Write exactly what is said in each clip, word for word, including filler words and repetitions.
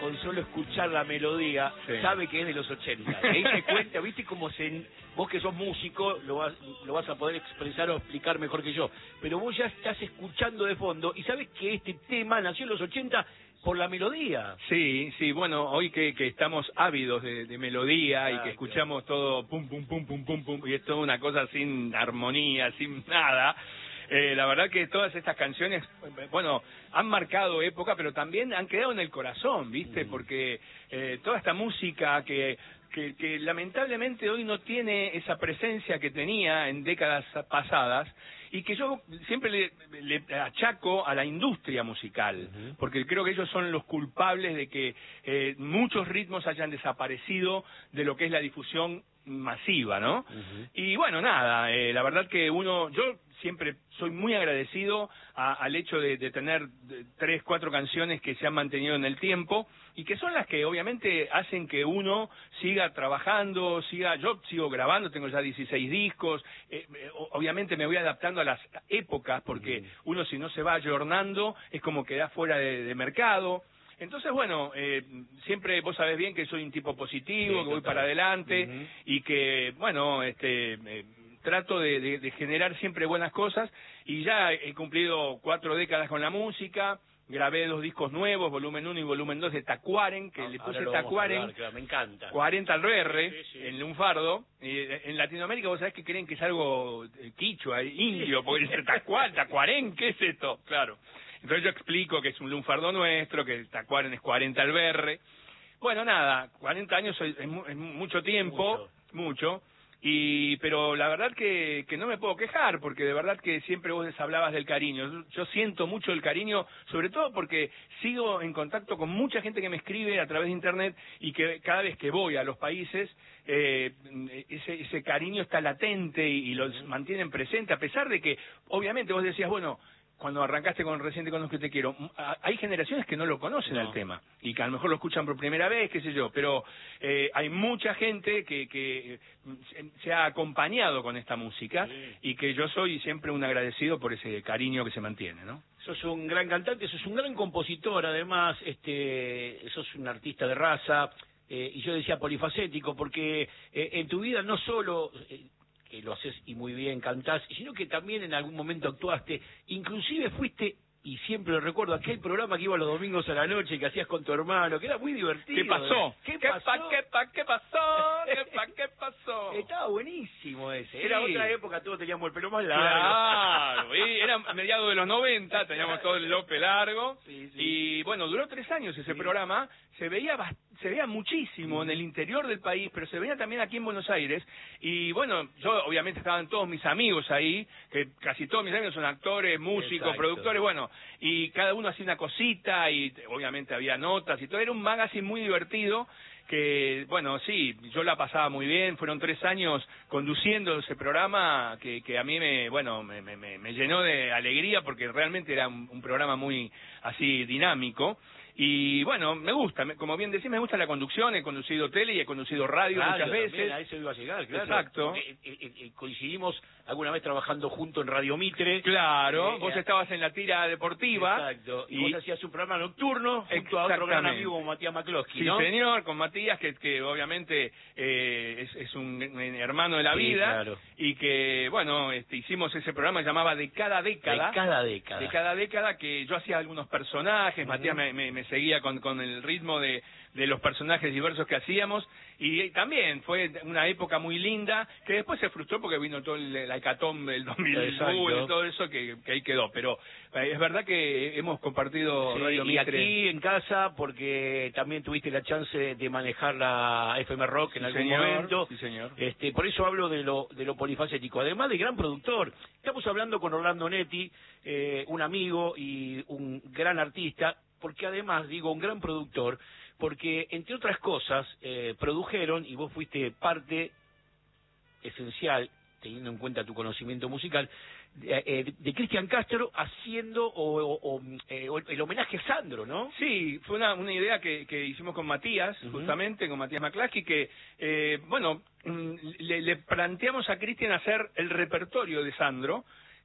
con solo escuchar la melodía, sí, sabe que es de los ochenta. Ahí se cuenta, viste cómo se... Vos que sos músico, lo vas, lo vas a poder expresar o explicar mejor que yo. Pero vos ya estás escuchando de fondo y sabes que este tema nació en los ochenta por la melodía. Sí, sí, bueno, hoy que, que estamos ávidos de, de melodía, claro, y que escuchamos claro, todo pum, pum, pum, pum, pum, pum, y es toda una cosa sin armonía, sin nada... Eh, la verdad que todas estas canciones, bueno, han marcado época, pero también han quedado en el corazón, ¿viste? Porque eh, toda esta música que, que, que lamentablemente hoy no tiene esa presencia que tenía en décadas pasadas, y que yo siempre le, le achaco a la industria musical, uh-huh, porque creo que ellos son los culpables de que eh, muchos ritmos hayan desaparecido de lo que es la difusión masiva, ¿no? Uh-huh. Y bueno, nada, eh, la verdad que uno, yo siempre soy muy agradecido a, al hecho de, de tener de, tres, cuatro canciones que se han mantenido en el tiempo y que son las que obviamente hacen que uno siga trabajando, siga, yo sigo grabando, tengo ya dieciséis discos, eh, obviamente me voy adaptando a las épocas porque uh-huh, uno si no se va ayornando es como queda fuera de, de mercado. Entonces, bueno, eh, siempre vos sabés bien que soy un tipo positivo, sí, que voy para adelante, uh-huh, y que, bueno, este... Eh, trato de, de, de generar siempre buenas cosas, y ya he cumplido cuatro décadas con la música, grabé dos discos nuevos, volumen uno y volumen dos de Tacuaren, que ah, le puse Tacuaren, hablar, claro, me encanta. cuarenta al R R, sí, sí, en lunfardo. Eh, en Latinoamérica vos sabés que creen que es algo eh, quichua, indio, porque dice Tacuaren, Tacuaren, ¿qué es esto? Claro. Entonces yo explico que es un lunfardo nuestro, que Tacuaren es cuarenta al R R. Bueno, nada, cuarenta años es, es, es mucho tiempo, mucho. mucho. Y pero la verdad que, que no me puedo quejar, porque de verdad que siempre vos les hablabas del cariño. Yo, yo siento mucho el cariño, sobre todo porque sigo en contacto con mucha gente que me escribe a través de internet, y que cada vez que voy a los países, eh, ese, ese cariño está latente y, y los mantienen presente, a pesar de que obviamente vos decías, bueno, cuando arrancaste con Reciente Conozco y Te Quiero, hay generaciones que no lo conocen no. al tema, y que a lo mejor lo escuchan por primera vez, qué sé yo, pero eh, hay mucha gente que, que se ha acompañado con esta música, sí, y que yo soy siempre un agradecido por ese cariño que se mantiene, ¿no? Sos un gran cantante, sos un gran compositor, además, este, sos un artista de raza, eh, y yo decía polifacético, porque eh, en tu vida no solo... Eh, que lo haces y muy bien, cantás, sino que también en algún momento actuaste, inclusive fuiste, y siempre lo recuerdo, aquel programa que iba los domingos a la noche, que hacías con tu hermano, que era muy divertido. ¿Qué pasó? ¿Qué, ¿Qué pasó? Pa, ¿Qué, pa, ¿Qué pasó? ¿Qué, pa, ¿Qué pasó? Estaba buenísimo ese. Sí. Era otra época, todos teníamos el pelo más largo. Claro, y era mediados de los noventa, teníamos todo el lope largo, sí, sí. Y bueno, duró tres años ese sí. programa, se veía bastante, se veía muchísimo en el interior del país, pero se veía también aquí en Buenos Aires, y bueno, yo obviamente estaban todos mis amigos ahí, que casi todos mis amigos son actores, músicos, exacto, productores, bueno, y cada uno hacía una cosita, y obviamente había notas y todo, era un magazine muy divertido, que, bueno, sí, yo la pasaba muy bien, fueron tres años conduciendo ese programa que, que a mí me, bueno, me, me, me llenó de alegría, porque realmente era un, un programa muy así dinámico. Y bueno, me gusta, como bien decís, me gusta la conducción, he conducido tele y he conducido radio, radio muchas veces. También, a eso iba a llegar, claro. Exacto. Eh, eh, eh, coincidimos alguna vez trabajando juntos en Radio Mitre. Claro, eh, vos eh, estabas en la tira deportiva. Exacto, y, y vos hacías un programa nocturno junto a otro gran amigo como Matías McCloskey, ¿no? Sí, señor, con Matías, que, que obviamente eh, es, es un hermano de la sí, vida, claro, y que, bueno, este, hicimos ese programa, llamaba De Cada Década. De Cada Década. De Cada Década, que yo hacía algunos personajes, uh-huh, Matías me, me, me seguía con, con el ritmo de, de los personajes diversos que hacíamos, y también fue una época muy linda, que después se frustró porque vino todo el, la hecatombe del dos mil uno y todo eso, que, que ahí quedó, pero eh, es verdad que hemos compartido sí, Radio Mitre. Y aquí en casa, porque también tuviste la chance de manejar la F M Rock en sí, algún señor, momento. Sí, señor. Este, por eso hablo de lo, de lo polifacético, además de gran productor. Estamos hablando con Orlando Netti, eh, un amigo y un gran artista, porque además, digo, un gran productor, porque entre otras cosas eh, produjeron, y vos fuiste parte esencial, teniendo en cuenta tu conocimiento musical, de, eh, de Cristian Castro haciendo o, o, o, eh, el homenaje a Sandro, ¿no? Sí, fue una, una idea que, que hicimos con Matías, uh-huh, justamente, con Matías McCloskey, que, eh, bueno, le, le planteamos a Cristian hacer el repertorio de Sandro,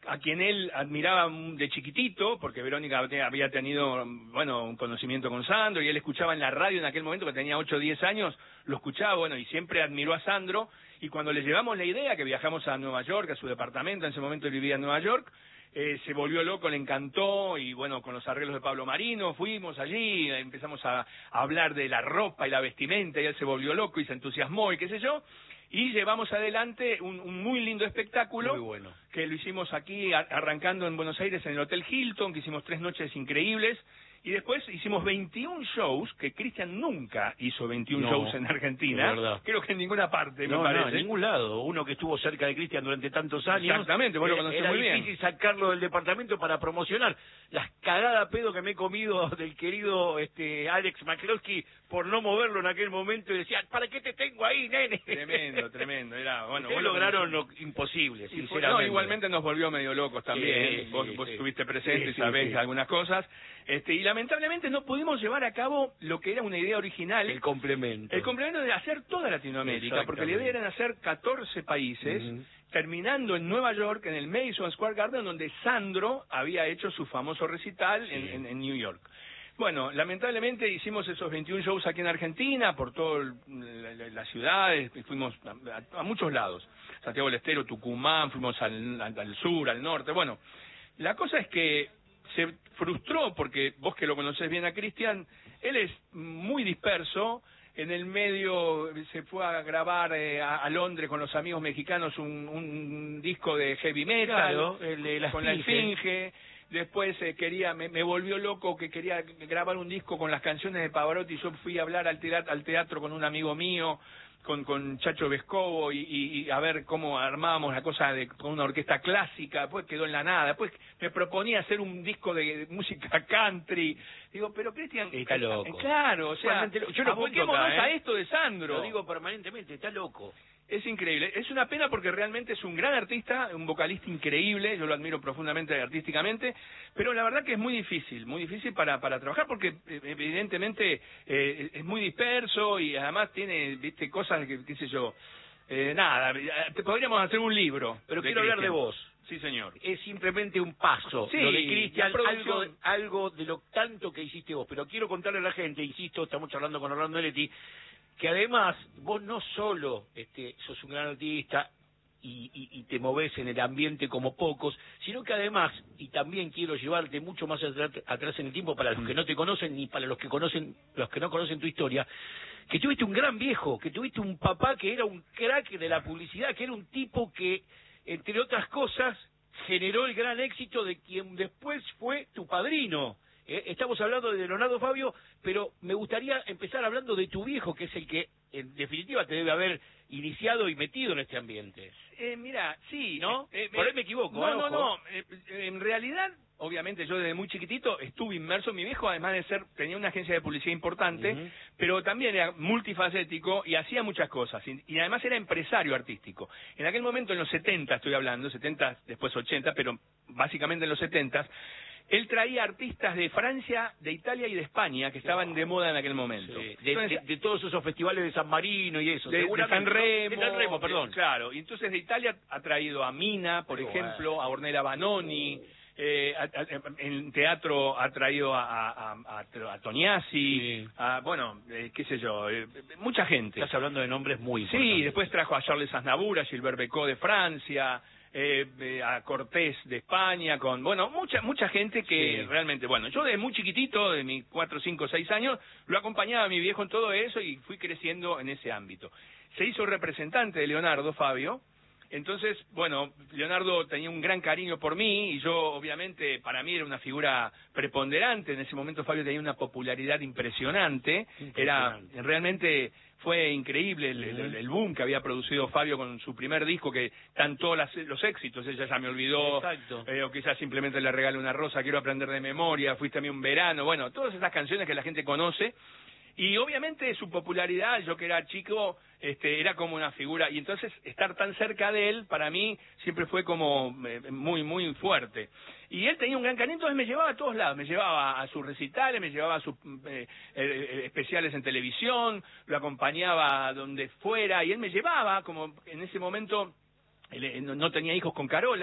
a quien él admiraba de chiquitito, porque Verónica había tenido, bueno, un conocimiento con Sandro, y él escuchaba en la radio en aquel momento, que tenía ocho o diez años, lo escuchaba, bueno, y siempre admiró a Sandro, y cuando le llevamos la idea, que viajamos a Nueva York, a su departamento, en ese momento él vivía en Nueva York, eh, se volvió loco, le encantó, y bueno, con los arreglos de Pablo Marino, fuimos allí, empezamos a, a hablar de la ropa y la vestimenta, y él se volvió loco y se entusiasmó, y qué sé yo, y llevamos adelante un, un muy lindo espectáculo. Muy bueno. Que lo hicimos aquí, a, arrancando en Buenos Aires en el Hotel Hilton, que hicimos tres noches increíbles, y después hicimos veintiún shows, que Cristian nunca hizo veintiún no, shows en Argentina, verdad. Creo que en ninguna parte, no, me parece. No, en ningún lado. Uno que estuvo cerca de Cristian durante tantos años. Exactamente, vos lo conocés era muy bien. difícil sacarlo del departamento para promocionar. Las cagadas pedo que me he comido del querido este Alex McCloskey por no moverlo en aquel momento, y decía, ¿para qué te tengo ahí, nene? Tremendo, tremendo. Era, bueno, Ustedes vos lograron lo imposible, y fue, sinceramente. no, igualmente nos volvió medio locos también. Sí, vos sí, vos sí. estuviste presente Sí, y sí, sabés sí. algunas cosas. Este, y lamentablemente no pudimos llevar a cabo lo que era una idea original. El complemento. El complemento de hacer toda Latinoamérica, porque la idea era hacer catorce países, uh-huh. terminando en Nueva York, en el Madison Square Garden, donde Sandro había hecho su famoso recital sí. en, en, en New York. Bueno, lamentablemente hicimos esos veintiún shows aquí en Argentina, por todas la, las ciudades, fuimos a, a muchos lados, Santiago del Estero, Tucumán, fuimos al, al, al sur, al norte. Bueno, la cosa es que se frustró, porque vos que lo conocés bien a Cristian, él es muy disperso. En el medio se fue a grabar eh, a, a Londres con los amigos mexicanos un, un disco de heavy metal, claro, el de la con Esfinge. la Esfinge. Después eh, quería, me, me volvió loco que quería grabar un disco con las canciones de Pavarotti. Yo fui a hablar al teatro, al teatro con un amigo mío, con, con Chacho Vescovo, y, y, y a ver cómo armábamos la cosa de, con una orquesta clásica. Después quedó en la nada. Después me proponía hacer un disco de música country. Digo, pero Cristian, está loco. Claro, o sea, yo lo aboquémonos acá, ¿eh? a esto de Sandro. Lo digo permanentemente, está loco. Es increíble, es una pena porque realmente es un gran artista, un vocalista increíble, yo lo admiro profundamente artísticamente, pero la verdad que es muy difícil, muy difícil para para trabajar porque evidentemente eh, es muy disperso y además tiene, viste, cosas que, qué sé yo, eh, nada, te podríamos hacer un libro. Pero quiero Cristian. hablar de vos. Sí, señor. Es simplemente un paso, sí, lo de Cristian, producción... algo, algo de lo tanto que hiciste vos, pero quiero contarle a la gente, insisto, estamos charlando con Orlando Eletti, que además vos no solo este, sos un gran artista y, y, y te movés en el ambiente como pocos, sino que además, y también quiero llevarte mucho más atrás, atrás en el tiempo para los que no te conocen ni para los que conocen, los que no conocen tu historia, que tuviste un gran viejo, que tuviste un papá que era un crack de la publicidad, que era un tipo que, entre otras cosas, generó el gran éxito de quien después fue tu padrino. Eh, estamos hablando de Leonardo Fabio, pero me gustaría empezar hablando de tu viejo, que es el que, en definitiva, te debe haber iniciado y metido en este ambiente. Eh, mira, sí, ¿no? Eh, Por ahí me equivoco. No, ¿eh? no, no. Eh, en realidad, obviamente, yo desde muy chiquitito estuve inmerso. Mi viejo, además de ser, tenía una agencia de publicidad importante, uh-huh. pero también era multifacético y hacía muchas cosas. Y, y además era empresario artístico. En aquel momento, en los setenta, estoy hablando, setenta, después ochenta, pero básicamente en los setenta, él traía artistas de Francia, de Italia y de España que estaban de moda en aquel momento. Sí. De, entonces, de, de todos esos festivales de San Marino y eso. De, de San Remo. De San Remo, perdón. De, claro, y entonces de Italia ha traído a Mina, por oh, ejemplo, bueno. a Ornella Banoni. Eh, a, a, en teatro ha traído a, a, a, a Toniasi, sí. a, bueno, eh, qué sé yo, eh, mucha gente. Estás hablando de nombres muy importantes. Sí, después trajo a Charles Aznavour, a Gilbert Bécaud de Francia, eh, eh, a Cortés de España, con, bueno, mucha mucha gente que sí. realmente, bueno, yo desde muy chiquitito, de mis cuatro, cinco, seis años, lo acompañaba a mi viejo en todo eso y fui creciendo en ese ámbito. Se hizo representante de Leonardo Fabio. Entonces, bueno, Leonardo tenía un gran cariño por mí y yo, obviamente, para mí era una figura preponderante. En ese momento Fabio tenía una popularidad impresionante. impresionante. Era realmente fue increíble el, el, el boom que había producido Fabio con su primer disco, que cantó las, los éxitos. Ella ya me olvidó, eh, o quizás simplemente le regalé una rosa, quiero aprender de memoria, fuiste a mí un verano. Bueno, todas esas canciones que la gente conoce. Y obviamente su popularidad, yo que era chico, este, era como una figura, y entonces estar tan cerca de él, para mí, siempre fue como eh, muy, muy fuerte. Y él tenía un gran cariño, entonces me llevaba a todos lados, me llevaba a sus recitales, me llevaba a sus eh, eh, especiales en televisión, lo acompañaba a donde fuera, y él me llevaba, como en ese momento él no tenía hijos con Carola,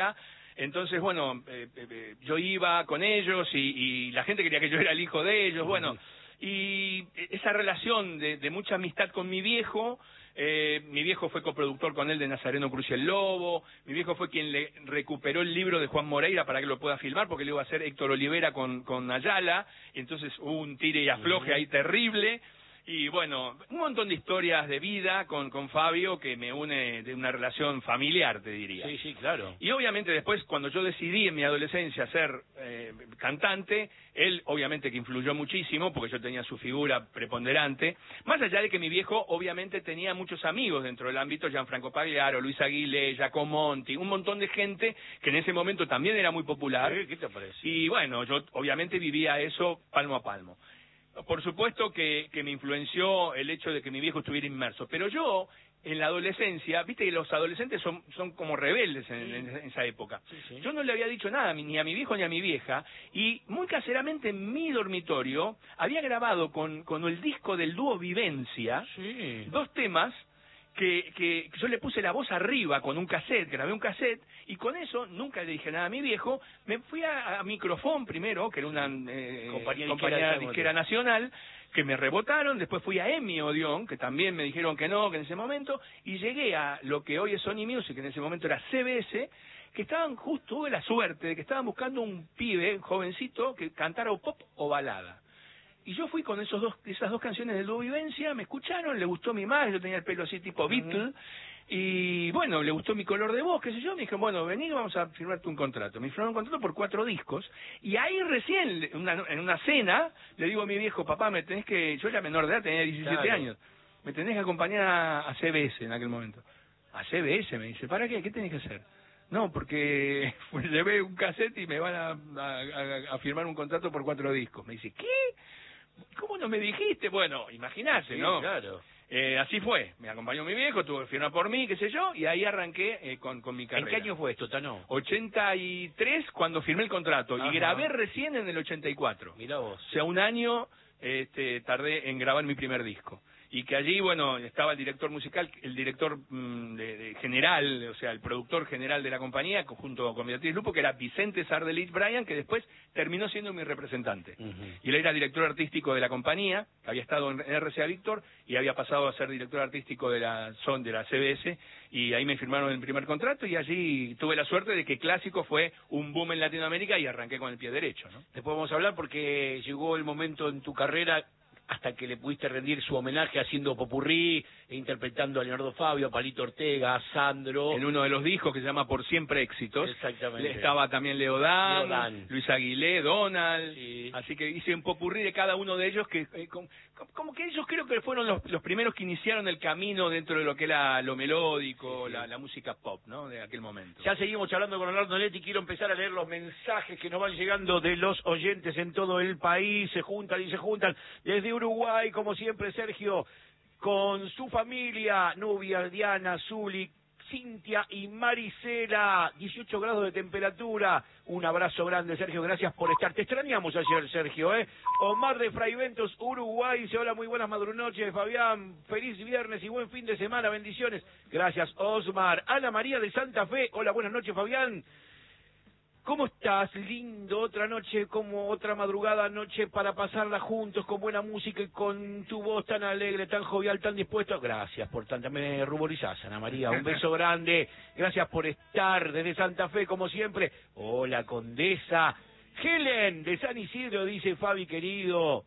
Entonces, bueno, eh, eh, yo iba con ellos y, y la gente quería que yo era el hijo de ellos, bueno, y esa relación de, de mucha amistad con mi viejo. Eh, mi viejo fue coproductor con él de Nazareno Cruz y el Lobo, mi viejo fue quien le recuperó el libro de Juan Moreira para que lo pueda filmar, porque le iba a hacer Héctor Olivera con, con Ayala, y entonces hubo un tire y afloje ahí terrible, y bueno, un montón de historias de vida con, con Fabio que me une de una relación familiar, te diría. Sí, sí, claro. Y obviamente después, cuando yo decidí en mi adolescencia ser eh, cantante, él obviamente que influyó muchísimo, porque yo tenía su figura preponderante, más allá de que mi viejo obviamente tenía muchos amigos dentro del ámbito, Gianfranco Pagliaro, Luis Aguilé, Giacomo Monti, un montón de gente que en ese momento también era muy popular. ¿Qué te parece? Y bueno, yo obviamente vivía eso palmo a palmo. Por supuesto que, que me influenció el hecho de que mi viejo estuviera inmerso, pero yo, en la adolescencia, viste que los adolescentes son, son como rebeldes en, en, en esa época. Sí, sí. Yo no le había dicho nada ni a mi viejo ni a mi vieja, y muy caseramente en mi dormitorio había grabado con, con el disco del dúo Vivencia Sí. dos temas que, que yo le puse la voz arriba con un cassette, grabé un cassette, y con eso, nunca le dije nada a mi viejo, me fui a, a Microfón primero, que era una eh, Compañía compañía disquera, disquera nacional, que me rebotaron, después fui a Emi Odeón, que también me dijeron que no, que en ese momento, y llegué a lo que hoy es Sony Music, que en ese momento era C B S, que estaban justo, tuve la suerte de que estaban buscando un pibe, un jovencito, que cantara o pop o balada. Y yo fui con esos dos, esas dos canciones de Dúo Vivencia, me escucharon, le gustó mi imagen, yo tenía el pelo así tipo Beatle, uh-huh. Y bueno, le gustó mi color de voz, qué sé yo, me dijeron, bueno, vení, vamos a firmarte un contrato. Me firmaron un contrato por cuatro discos, y ahí recién, una, en una cena, le digo a mi viejo, papá, me tenés que, yo era menor de edad, tenía diecisiete claro. años, me tenés que acompañar a, a C B S en aquel momento. A C B S, me dice, ¿para qué? ¿Qué tenés que hacer? No, porque pues, llevé un cassette y me van a, a, a, a firmar un contrato por cuatro discos. Me dice, ¿qué? ¿Cómo no me dijiste? Bueno, imagínate, sí, ¿no? Claro. Eh, así fue. Me acompañó mi viejo, tuvo que firmar por mí, qué sé yo, y ahí arranqué eh, con, con mi carrera. ¿En qué año fue esto, Tano? ochenta y tres, cuando firmé el contrato. Ajá. Y grabé recién en el ochenta y cuatro. Mirá vos. O sea, un año este, tardé en grabar mi primer disco. Y que allí, bueno, estaba el director musical, el director mmm, de, de general, o sea, el productor general de la compañía, junto con Beatriz Lupo, que era Vicente Sardelich Bryan, que después terminó siendo mi representante. Uh-huh. Y él era director artístico de la compañía, había estado en R C A Víctor, y había pasado a ser director artístico de la Son de la C B S, y ahí me firmaron el primer contrato, y allí tuve la suerte de que Clásico fue un boom en Latinoamérica, y arranqué con el pie derecho, ¿no? Después vamos a hablar porque llegó el momento en tu carrera hasta que le pudiste rendir su homenaje haciendo popurrí, e interpretando a Leonardo Fabio, a Palito Ortega, a Sandro. En uno de los discos que se llama Por Siempre Éxitos. Exactamente. Estaba también Leodán, Leodán. Luis Aguilé, Donald. Sí. Así que hice un popurrí de cada uno de ellos, que eh, como, como que ellos creo que fueron los, los primeros que iniciaron el camino dentro de lo que era lo melódico, sí, sí. La, la música pop, ¿no? De aquel momento. Ya seguimos charlando con Orlando Netti. Quiero empezar a leer los mensajes que nos van llegando de los oyentes en todo el país. Se juntan y se juntan. Desde Uruguay, como siempre, Sergio, con su familia, Nubia, Diana, Zuli, Cintia y Marisela, dieciocho grados de temperatura. Un abrazo grande, Sergio, gracias por estar. Te extrañamos ayer, Sergio, ¿eh? Omar de Fraiventos, Uruguay, dice, hola, muy buenas madrunoches, Fabián, feliz viernes y buen fin de semana, bendiciones. Gracias, Osmar. Ana María de Santa Fe, hola, buenas noches, Fabián. ¿Cómo estás? Lindo, otra noche, como otra madrugada, noche para pasarla juntos, con buena música y con tu voz tan alegre, tan jovial, tan dispuesto. Gracias por tanta, me ruborizás, Ana María, un beso grande. Gracias por estar desde Santa Fe, como siempre. Hola, Condesa. Helen, de San Isidro, dice Fabi, querido.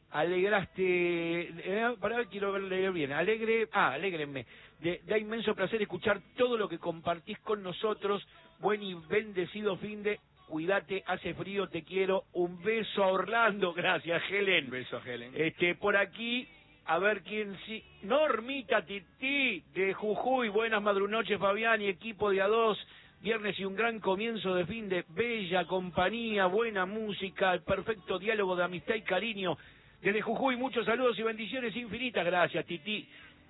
Alegraste, eh, para ver, quiero leer bien. Alegre, ah, alégrenme. De, da inmenso placer escuchar todo lo que compartís con nosotros. Buen y bendecido fin de, cuídate, hace frío, te quiero, un beso a Orlando, gracias Helen. Un beso a Helen. Este, por aquí, a ver quién sí, Normita Tití, de Jujuy, buenas madrunoches Fabián y equipo de A dos, viernes y un gran comienzo de fin de, bella compañía, buena música, el perfecto diálogo de amistad y cariño, desde Jujuy, muchos saludos y bendiciones infinitas, gracias Tití.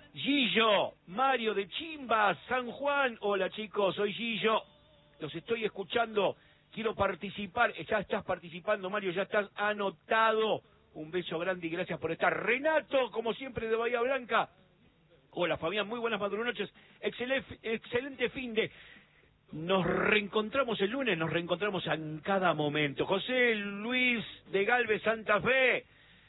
Gillo, Mario de Chimbas, San Juan, hola chicos, soy Gillo. Los estoy escuchando, quiero participar, ya estás participando Mario, ya estás anotado, un beso grande y gracias por estar. Renato, como siempre de Bahía Blanca, hola Fabián, muy buenas madrunoches, excelente, excelente fin de, Nos reencontramos el lunes, nos reencontramos en cada momento. José Luis de Galvez, Santa Fe,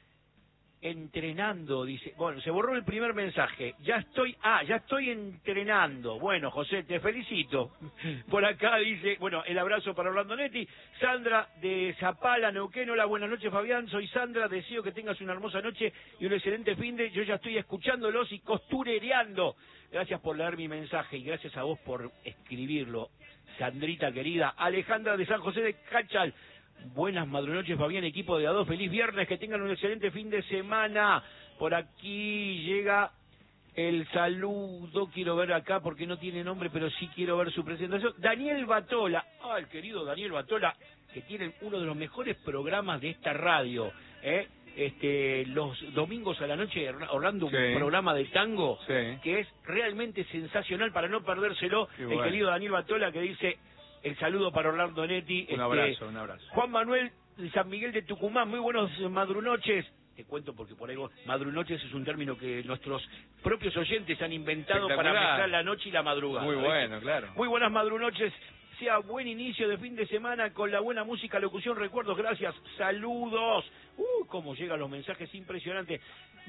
entrenando, dice. Bueno, se borró el primer mensaje. Ya estoy, ah, ya estoy entrenando. Bueno, José, te felicito. Por acá dice, bueno, el abrazo para Orlando Netti. Sandra de Zapala, Neuquén. Hola, buenas noches, Fabián. Soy Sandra, deseo que tengas una hermosa noche y un excelente fin de. Yo ya estoy escuchándolos y costurereando. Gracias por leer mi mensaje y gracias a vos por escribirlo, Sandrita querida. Alejandra de San José de Cachal. Buenas madrunoches, Fabián, equipo de A dos. Feliz viernes, que tengan un excelente fin de semana. Por aquí llega el saludo. Quiero ver acá porque no tiene nombre, pero sí quiero ver su presentación. Daniel Batola. Ah, el querido Daniel Batola, que tiene uno de los mejores programas de esta radio, ¿eh? Este, los domingos a la noche, Orlando, sí, un programa de tango, sí, que es realmente sensacional para no perdérselo. Qué el bueno. Querido Daniel Batola, que dice el saludo para Orlando Netti. Un este, abrazo, un abrazo. Juan Manuel de San Miguel de Tucumán, muy buenos madrunoches. Te cuento porque por ahí vos, madrunoches es un término que nuestros propios oyentes han inventado para mezclar la noche y la madrugada. Muy bueno, ¿ves? Claro. Muy buenas madrunoches. Sea buen inicio de fin de semana con la buena música, locución, recuerdos, gracias, saludos. Uh, cómo llegan los mensajes, impresionantes.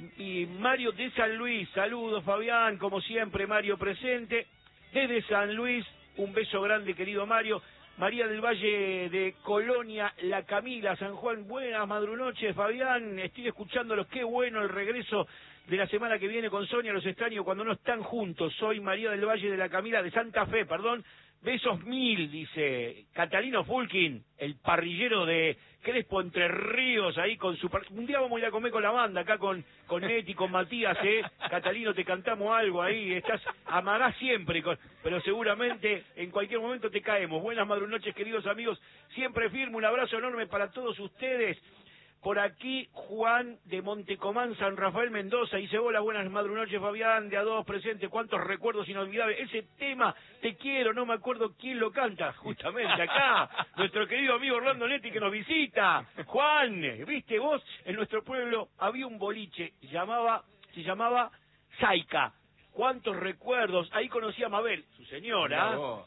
Y Mario de San Luis, saludos, Fabián, como siempre, Mario presente. Desde San Luis, un beso grande, querido Mario. María del Valle de Colonia, La Camila, San Juan, buenas madrunoches, Fabián. Estoy escuchándolos, qué bueno el regreso de la semana que viene con Sonia, los extraño cuando no están juntos. Soy María del Valle de La Camila, de Santa Fe, perdón. Besos mil, dice Catalino Fulkin, el parrillero de Crespo Entre Ríos, ahí con su... Par... Un día vamos a ir a comer con la banda, acá con, con Neti, con Matías, ¿eh? Catalino, te cantamos algo ahí, estás, amarás siempre, con... pero seguramente en cualquier momento te caemos. Buenas madrunoches, queridos amigos, siempre firme, un abrazo enorme para todos ustedes. Por aquí, Juan de Montecomán, San Rafael Mendoza, dice, hola, buenas madrunoches, Fabián, de A dos presente, cuántos recuerdos inolvidables. Ese tema, te quiero, no me acuerdo quién lo canta, justamente acá, nuestro querido amigo Orlando Netti que nos visita. Juan, viste vos, en nuestro pueblo había un boliche, llamaba, se llamaba Saica. Cuántos recuerdos, ahí conocí a Mabel, su señora. No.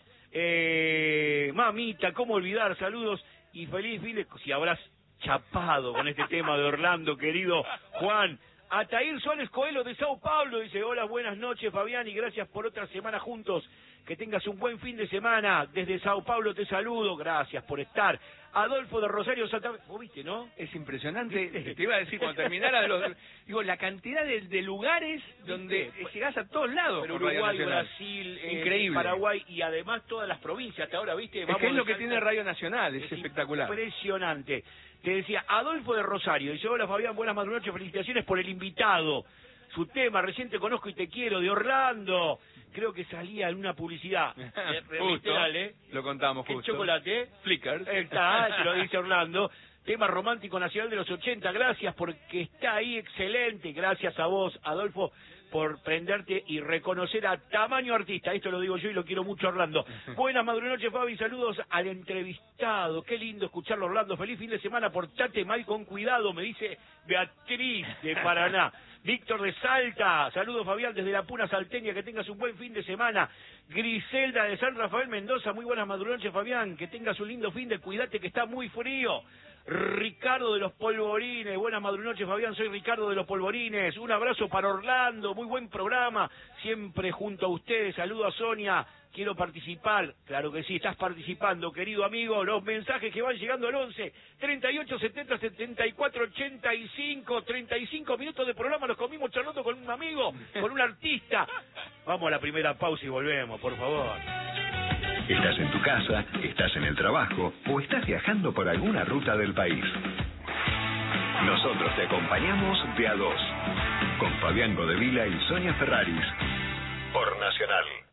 Eh, mamita, cómo olvidar, saludos y feliz fin de... Si habrás chapado con este tema de Orlando, querido Juan. Atair Suárez Coelho de Sao Paulo dice, hola, buenas noches, Fabián, y gracias por otra semana juntos. Que tengas un buen fin de semana. Desde Sao Paulo te saludo, gracias por estar. Adolfo de Rosario Santa Fe, ¿vos viste, no? Es impresionante, te iba a decir cuando terminara de los... Digo, la cantidad de, de lugares donde ¿viste? Llegás a todos lados. Pero Uruguay, Brasil, increíble. Eh, Paraguay y además todas las provincias hasta ahora, ¿viste? Vamos, es que es lo que tiene Radio Nacional, es, es espectacular. Impresionante. Te decía, Adolfo de Rosario, dice, hola Fabián, buenas madrunoches, felicitaciones por el invitado. Su tema, recién te conozco y te quiero, de Orlando. Creo que salía en una publicidad. Justo, ¿eh? Lo contamos justo. ¿El chocolate? Flickr. Está, te lo dice Orlando. Tema romántico nacional de los ochenta, gracias porque está ahí, excelente. Gracias a vos, Adolfo, por prenderte y reconocer a tamaño artista. Esto lo digo yo y lo quiero mucho, Orlando. Buenas madrunoches, Fabi, saludos al entrevistado. Qué lindo escucharlo, Orlando. Feliz fin de semana, portate mal con cuidado, me dice Beatriz de Paraná. Víctor de Salta, saludos Fabián desde la Puna Salteña, que tengas un buen fin de semana. Griselda de San Rafael Mendoza, muy buenas madrunoches Fabián, que tengas un lindo fin de, cuídate que está muy frío. Ricardo de los Polvorines, buenas madrunoches Fabián, soy Ricardo de los Polvorines, un abrazo para Orlando, muy buen programa, siempre junto a ustedes, saludo a Sonia. Quiero participar, claro que sí, estás participando, querido amigo, los mensajes que van llegando al once, treinta y ocho, setenta, setenta y cuatro, ochenta y cinco, treinta y cinco minutos de programa, los comimos charlando con un amigo, con un artista. Vamos a la primera pausa y volvemos, por favor. Estás en tu casa, estás en el trabajo o estás viajando por alguna ruta del país. Nosotros te acompañamos de A dos, con Fabián Godevila y Sonia Ferraris, por Nacional.